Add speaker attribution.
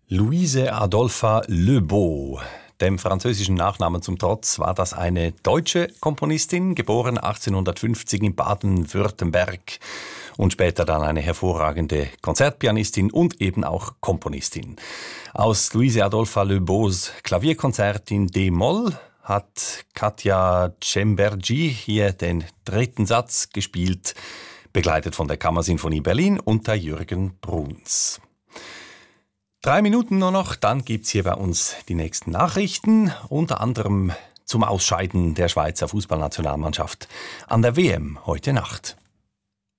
Speaker 1: Louise Adolpha Lebeau. Dem französischen Nachnamen zum Trotz war das eine deutsche Komponistin, geboren 1850 in Baden-Württemberg und später dann eine hervorragende Konzertpianistin und eben auch Komponistin. Aus Louise Adolpha Lebeaus Klavierkonzert in D-Moll hat Katja Cembergi hier den dritten Satz gespielt, begleitet von der Kammersinfonie Berlin unter Jürgen Bruns. 3 Minuten nur noch, dann gibt's hier bei uns die nächsten Nachrichten, unter anderem zum Ausscheiden der Schweizer Fußballnationalmannschaft an der WM heute Nacht.